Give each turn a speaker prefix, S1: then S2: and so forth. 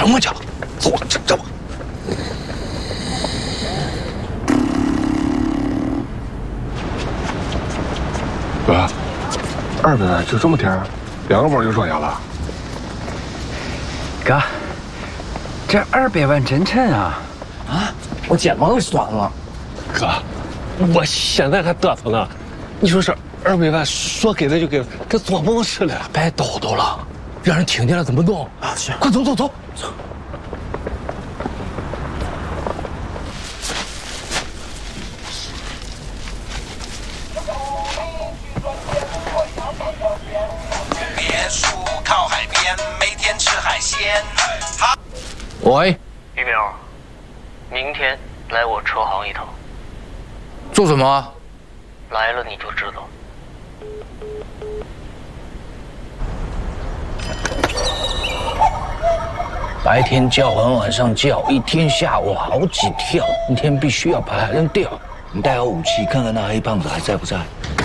S1: 什么讲？走，这吧。哥，200万就这么点儿，2个包就赚下了。
S2: 哥，这200万真沉啊！
S1: 啊，我肩膀都酸了。哥，我现在还嘚瑟呢。你说这200万说给了就给了，跟做梦似的。别叨叨了，让人听见了怎么弄啊？行，快走走走走。
S3: 别墅靠海边，每天吃海鲜。好，
S2: 喂，
S4: 于淼，明天来我车行一趟。
S2: 做什么？
S4: 来了你就知道。
S2: 白天叫完，晚上叫，一天下午好几跳，一天必须要把他扔掉。
S5: 你带好武器，看看那黑胖子还在不在。